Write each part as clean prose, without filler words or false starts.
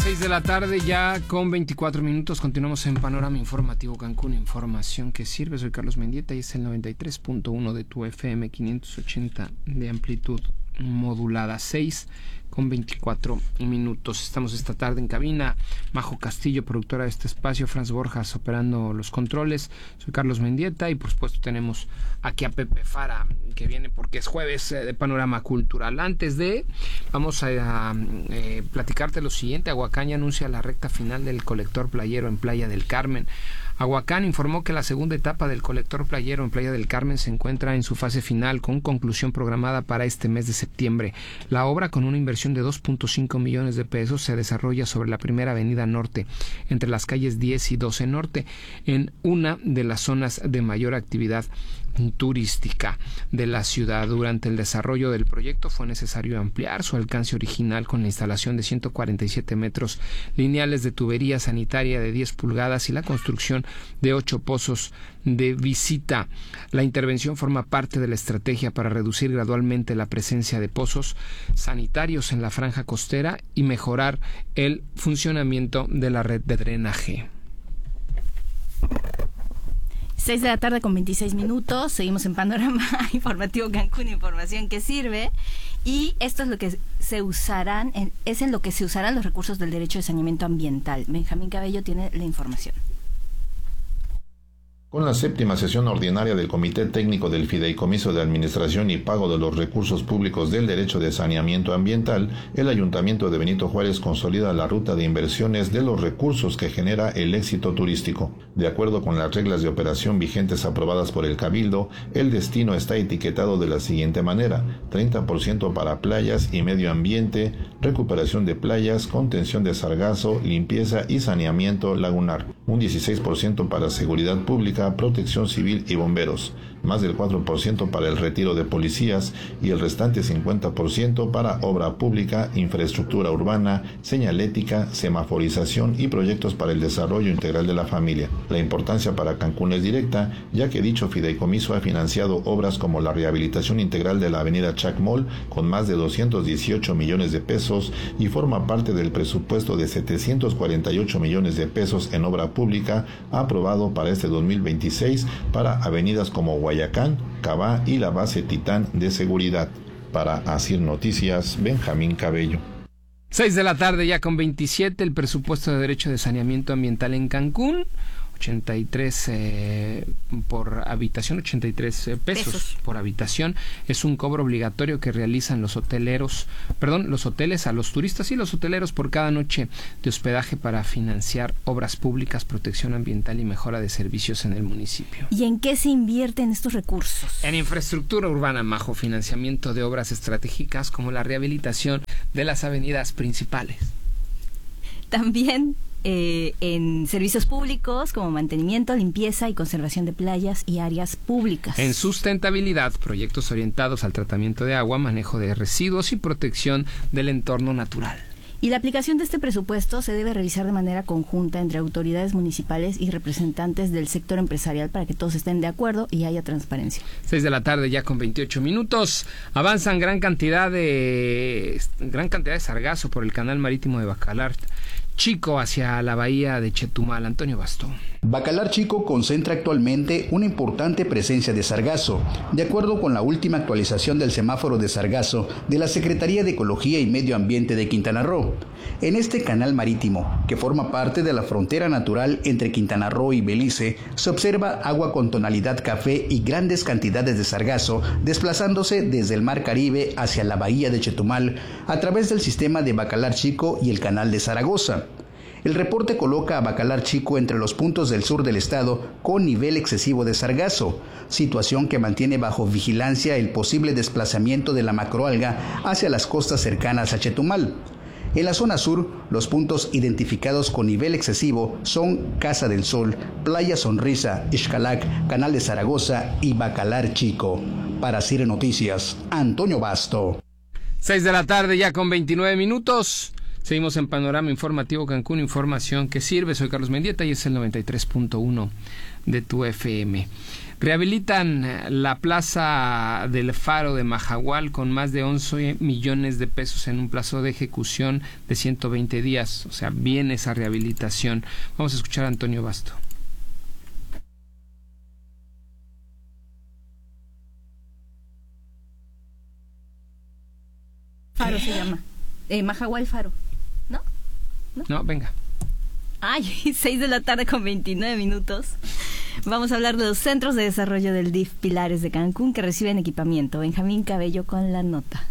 6 de la tarde ya con 24 minutos. Continuamos en Panorama Informativo Cancún, información que sirve. Soy Carlos Mendieta y es el 93.1 de tu FM, 580 de amplitud modulada. 6 con 24 minutos. Estamos esta tarde en cabina. Majo Castillo, productora de este espacio. Franz Borjas operando los controles. Soy Carlos Mendieta y por supuesto tenemos aquí a Pepe Fara, que viene porque es jueves de Panorama Cultural. Antes de, vamos a platicarte lo siguiente. Aguacán ya anuncia la recta final del colector playero en Playa del Carmen. Aguacán informó que la segunda etapa del colector playero en Playa del Carmen se encuentra en su fase final, con conclusión programada para este mes de septiembre. La obra, con una inversión de 2.5 millones de pesos, se desarrolla sobre la primera avenida norte, entre las calles 10 y 12 norte, en una de las zonas de mayor actividad turística de la ciudad. Durante el desarrollo del proyecto fue necesario ampliar su alcance original con la instalación de 147 metros lineales de tubería sanitaria de 10 pulgadas y la construcción de 8 pozos de visita. La intervención forma parte de la estrategia para reducir gradualmente la presencia de pozos sanitarios en la franja costera y mejorar el funcionamiento de la red de drenaje. 6 de la tarde con 26 minutos, seguimos en Panorama Informativo Cancún, información que sirve, y esto es lo que se usarán, es en lo que se usarán los recursos del derecho de saneamiento ambiental. Benjamín Cabello tiene la información. Con la séptima sesión ordinaria del Comité Técnico del Fideicomiso de Administración y Pago de los Recursos Públicos del Derecho de Saneamiento Ambiental, el Ayuntamiento de Benito Juárez consolida la ruta de inversiones de los recursos que genera el éxito turístico. De acuerdo con las reglas de operación vigentes aprobadas por el Cabildo, el destino está etiquetado de la siguiente manera: 30% para playas y medio ambiente, recuperación de playas, contención de sargazo, limpieza y saneamiento lagunar, un 16% para seguridad pública, protección civil y bomberos, más del 4% para el retiro de policías y el restante 50% para obra pública, infraestructura urbana, señalética, semaforización y proyectos para el desarrollo integral de la familia. La importancia para Cancún es directa, ya que dicho fideicomiso ha financiado obras como la rehabilitación integral de la avenida Chacmol con más de 218 millones de pesos y forma parte del presupuesto de 748 millones de pesos en obra pública aprobado para este 2026 para avenidas como Guayacán, Cabá y la base Titán de seguridad. Para Asir Noticias, Benjamín Cabello. 6 de la tarde ya con 27, el presupuesto de derecho de saneamiento ambiental en Cancún, 83 por habitación, 83 pesos por habitación. Es un cobro obligatorio que realizan los hoteles a los turistas y los hoteleros por cada noche de hospedaje para financiar obras públicas, protección ambiental y mejora de servicios en el municipio. ¿Y en qué se invierten estos recursos? En infraestructura urbana, Majo, financiamiento de obras estratégicas como la rehabilitación de las avenidas principales. También en servicios públicos como mantenimiento, limpieza y conservación de playas y áreas públicas. En sustentabilidad, proyectos orientados al tratamiento de agua, manejo de residuos y protección del entorno natural. Y la aplicación de este presupuesto se debe realizar de manera conjunta entre autoridades municipales y representantes del sector empresarial para que todos estén de acuerdo y haya transparencia. 6 de la tarde ya con 28 minutos. Avanzan gran cantidad de sargazo por el canal marítimo de Bacalar Chico hacia la bahía de Chetumal. Antonio Basto. Bacalar Chico concentra actualmente una importante presencia de sargazo, de acuerdo con la última actualización del semáforo de sargazo de la Secretaría de Ecología y Medio Ambiente de Quintana Roo. En este canal marítimo, que forma parte de la frontera natural entre Quintana Roo y Belice, se observa agua con tonalidad café y grandes cantidades de sargazo desplazándose desde el Mar Caribe hacia la bahía de Chetumal a través del sistema de Bacalar Chico y el canal de Zaragoza. El reporte coloca a Bacalar Chico entre los puntos del sur del estado con nivel excesivo de sargazo, situación que mantiene bajo vigilancia el posible desplazamiento de la macroalga hacia las costas cercanas a Chetumal. En la zona sur, los puntos identificados con nivel excesivo son Casa del Sol, Playa Sonrisa, Xcalac, Canal de Zaragoza y Bacalar Chico. Para CIRE Noticias, Antonio Basto. 6 de la tarde ya con 29 minutos. Seguimos en Panorama Informativo Cancún, información que sirve. Soy Carlos Mendieta y es el 93.1 de tu FM. Rehabilitan la Plaza del Faro de Mahahual con más de 11 millones de pesos en un plazo de ejecución de 120 días. O sea, viene esa rehabilitación. Vamos a escuchar a Antonio Basto. Faro se llama. Mahahual Faro. ¿No? Venga. Ay, 6 de la tarde con 29 minutos. Vamos a hablar de los centros de desarrollo del DIF Pilares de Cancún que reciben equipamiento. Benjamín Cabello con la nota.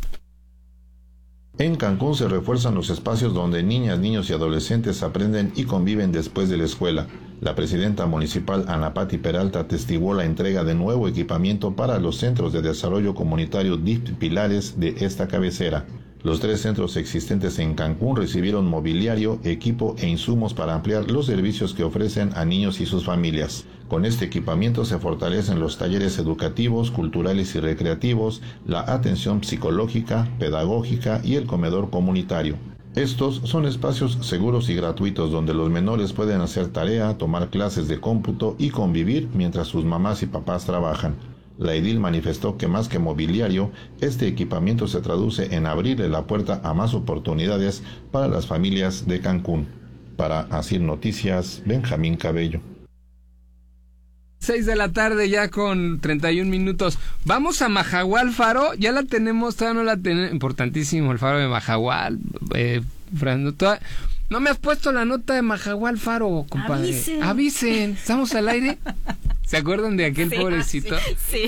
En Cancún se refuerzan los espacios donde niñas, niños y adolescentes aprenden y conviven después de la escuela. La presidenta municipal Ana Patti Peralta atestiguó la entrega de nuevo equipamiento para los centros de desarrollo comunitario DIF Pilares de esta cabecera. Los 3 centros existentes en Cancún recibieron mobiliario, equipo e insumos para ampliar los servicios que ofrecen a niños y sus familias. Con este equipamiento se fortalecen los talleres educativos, culturales y recreativos, la atención psicológica, pedagógica y el comedor comunitario. Estos son espacios seguros y gratuitos donde los menores pueden hacer tarea, tomar clases de cómputo y convivir mientras sus mamás y papás trabajan. La edil manifestó que más que mobiliario, este equipamiento se traduce en abrirle la puerta a más oportunidades para las familias de Cancún. Para Asir Noticias, Benjamín Cabello. 6 de la tarde ya con 31 minutos. Vamos a Mahahual Faro, ya la tenemos, todavía no la tenemos. Importantísimo el Faro de Mahahual. No me has puesto la nota de Mahahual Faro, compadre. Avisen. ¿Estamos al aire? ¿Se acuerdan de aquel pobrecito? Sí.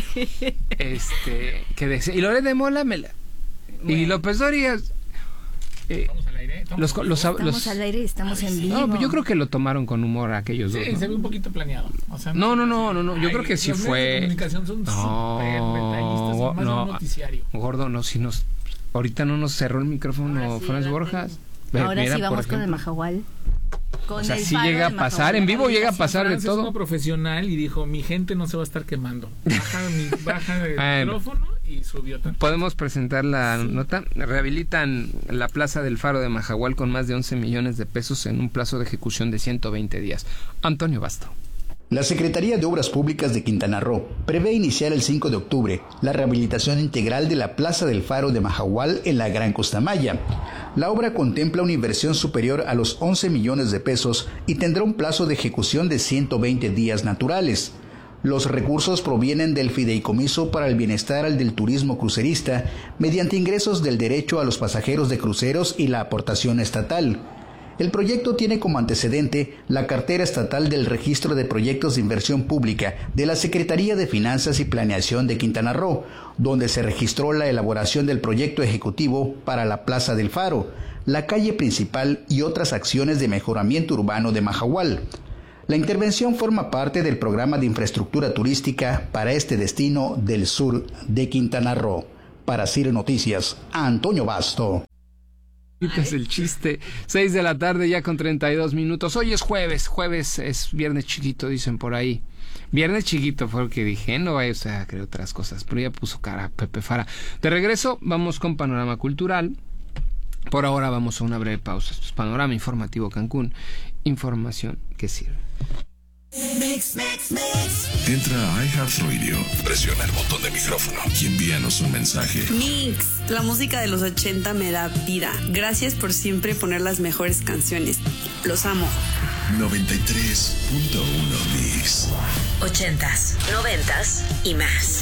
Que decía, y Loret de Mola y López Dórigas. ¿Estamos al aire? Estamos al aire y estamos en vivo. No, yo creo que lo tomaron con humor aquellos dos. Sí, ¿no? se ve un poquito planeado. O sea, No. Yo creo que sí fue. Los medios de comunicación son súper detallistas, son más de un noticiario. Gordo, ahorita no nos cerró el micrófono Franz Borjas. Ahora sí vamos con el Mahahual. O sea, sí llega a pasar, en vivo llega a pasar de todo. Es profesional y dijo, mi gente no se va a estar quemando. Baja el micrófono y subió tanto. Podemos presentar la nota. Rehabilitan la Plaza del Faro de Mahahual con más de 11 millones de pesos en un plazo de ejecución de 120 días. Antonio Basto. La Secretaría de Obras Públicas de Quintana Roo prevé iniciar el 5 de octubre la rehabilitación integral de la Plaza del Faro de Mahahual en la Gran Costamaya. La obra contempla una inversión superior a los 11 millones de pesos y tendrá un plazo de ejecución de 120 días naturales. Los recursos provienen del Fideicomiso para el Bienestar del Turismo Crucerista mediante ingresos del derecho a los pasajeros de cruceros y la aportación estatal. El proyecto tiene como antecedente la cartera estatal del Registro de Proyectos de Inversión Pública de la Secretaría de Finanzas y Planeación de Quintana Roo, donde se registró la elaboración del proyecto ejecutivo para la Plaza del Faro, la calle principal y otras acciones de mejoramiento urbano de Mahahual. La intervención forma parte del programa de infraestructura turística para este destino del sur de Quintana Roo. Para CIR Noticias, Antonio Basto. Es el chiste. 6 de la tarde ya con 32 minutos. Hoy es jueves es viernes chiquito, dicen por ahí. Viernes chiquito fue lo que dije, no vaya a creer otras cosas, pero ya puso cara Pepe Fara. De regreso, vamos con Panorama Cultural. Por ahora vamos a una breve pausa. Esto es Panorama Informativo Cancún, información que sirve. Entra a iHeartRadio, presiona el botón de micrófono y envíanos un mensaje. Mix, la música de los 80 me da vida. Gracias por siempre poner las mejores canciones. Los amo. 93.1 Mix. 80s, 90s y más.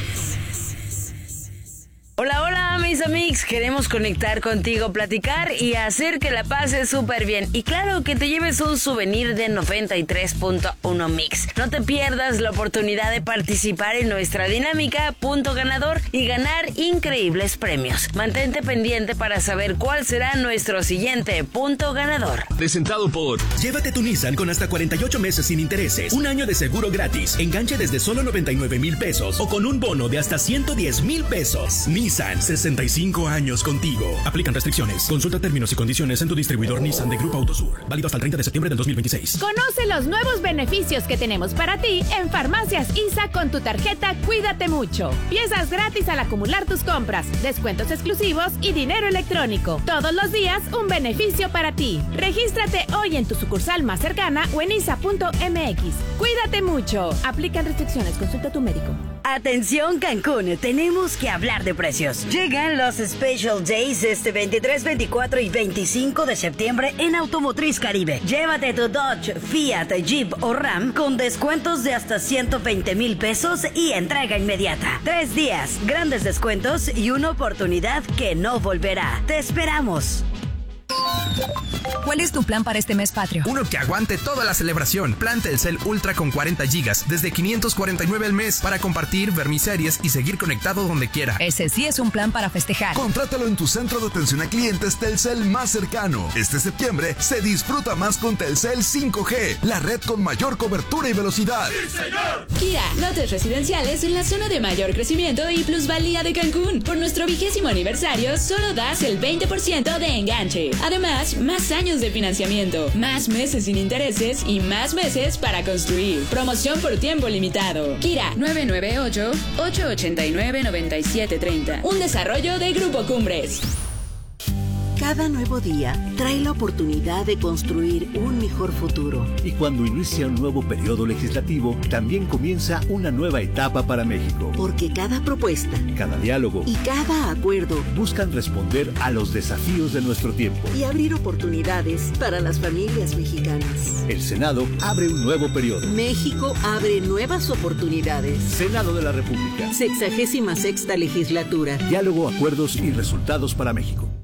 Hola mis amigos, queremos conectar contigo, platicar y hacer que la pases súper bien. Y claro, que te lleves un souvenir de 93.1 Mix. No te pierdas la oportunidad de participar en nuestra dinámica Punto Ganador y ganar increíbles premios. Mantente pendiente para saber cuál será nuestro siguiente Punto Ganador. Presentado por... Llévate tu Nissan con hasta 48 meses sin intereses, un año de seguro gratis, enganche desde solo 99,000 pesos o con un bono de hasta 110,000 pesos. Nissan, 60 75 años contigo. Aplican restricciones. Consulta términos y condiciones en tu distribuidor Nissan de Grupo Autosur. Válido hasta el 30 de septiembre del 2026. Conoce los nuevos beneficios que tenemos para ti en Farmacias ISA con tu tarjeta Cuídate Mucho. Piezas gratis al acumular tus compras, descuentos exclusivos y dinero electrónico. Todos los días un beneficio para ti. Regístrate hoy en tu sucursal más cercana o en isa.mx. Cuídate mucho. Aplican restricciones. Consulta a tu médico. Atención Cancún, tenemos que hablar de precios. Llegan los Special Days este 23, 24 y 25 de septiembre en Automotriz Caribe. Llévate tu Dodge, Fiat, Jeep o Ram con descuentos de hasta 120,000 pesos y entrega inmediata. 3 días, grandes descuentos y una oportunidad que no volverá. Te esperamos. ¿Cuál es tu plan para este mes patrio? Uno que aguante toda la celebración. Plan Telcel Ultra con 40 gigas desde 549 al mes para compartir, ver mis series y seguir conectado donde quiera. Ese sí es un plan para festejar. Contrátalo en tu centro de atención a clientes Telcel más cercano. Este septiembre se disfruta más con Telcel 5G, la red con mayor cobertura y velocidad. ¡Sí, señor! Kia, lotes residenciales en la zona de mayor crecimiento y plusvalía de Cancún. Por nuestro 20º aniversario, solo das el 20% de enganche. Además, más años de financiamiento, más meses sin intereses y más meses para construir. Promoción por tiempo limitado. Kira 998-889-9730. Un desarrollo de Grupo Cumbres. Cada nuevo día trae la oportunidad de construir un mejor futuro. Y cuando inicia un nuevo periodo legislativo, también comienza una nueva etapa para México. Porque cada propuesta, cada diálogo y cada acuerdo buscan responder a los desafíos de nuestro tiempo y abrir oportunidades para las familias mexicanas. El Senado abre un nuevo periodo. México abre nuevas oportunidades. Senado de la República. 66ª legislatura. Diálogo, acuerdos y resultados para México.